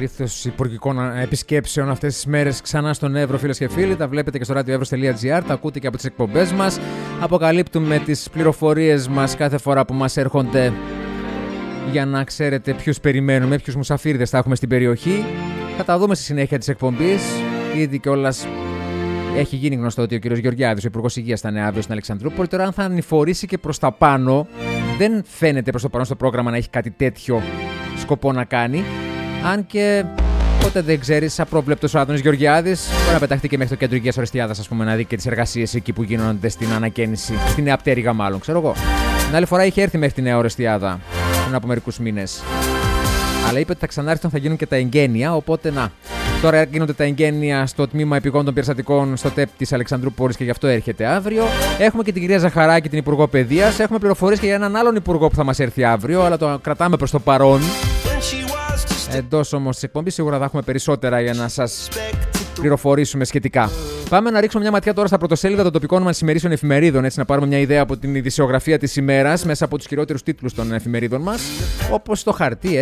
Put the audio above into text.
πλήθος υπουργικών επισκέψεων αυτές τις μέρες ξανά στον Εύρο, φίλες και φίλοι. Τα βλέπετε και στο radioevros.gr, τα ακούτε και από τις εκπομπές μας. Αποκαλύπτουμε τις πληροφορίες μας κάθε φορά που μας έρχονται για να ξέρετε ποιους περιμένουμε, ποιους μουσαφίριδες θα έχουμε στην περιοχή. Θα τα δούμε στη συνέχεια της εκπομπής. Ήδη κιόλας έχει γίνει γνωστό ότι ο κ. Γεωργιάδης, ο Υπουργός Υγείας, θα είναι αύριο στην Αλεξανδρούπολη. Τώρα, αν θα ανηφορήσει και προς τα πάνω, δεν φαίνεται προς το παρόν στο πρόγραμμα να έχει κάτι τέτοιο σκοπό να κάνει. Αν και ποτέ δεν ξέρεις, απρόβλεπτος ο Άδωνης Γεωργιάδης μπορεί να πεταχτεί και μέχρι το κέντρο υγείας Ορεστιάδας, ας πούμε, να δει και τις εργασίες εκεί που γίνονται στην ανακαίνιση, στην νέα πτέρυγα μάλλον, ξέρω εγώ. Την άλλη φορά είχε έρθει μέχρι τη νέα Ορεστιάδα πριν από μερικούς μήνες. Αλλά είπε ότι θα ξανάρθει όταν θα γίνουν και τα εγγένεια, οπότε να. Τώρα γίνονται τα εγγένεια στο τμήμα επιγόντων περιστατικών στο ΤΕΠ της Αλεξανδρούπολης και γι' αυτό έρχεται αύριο. Έχουμε και την κυρία Ζαχαράκη, την Υπουργό Παιδείας. Έχουμε πληροφορίες και για έναν άλλον υπουργό που θα μας έρθει αύριο, αλλά το κρατάμε προς το παρόν. Εντός όμως της εκπομπής σίγουρα θα έχουμε περισσότερα για να σας πληροφορήσουμε σχετικά. Πάμε να ρίξουμε μια ματιά τώρα στα πρωτοσέλιδα των τοπικών μας ημερήσεων εφημερίδων, έτσι να πάρουμε μια ιδέα από την ειδησιογραφία της ημέρας μέσα από τους χειρότερους τίτλους των εφημερίδων μας, όπως το Χαρτί.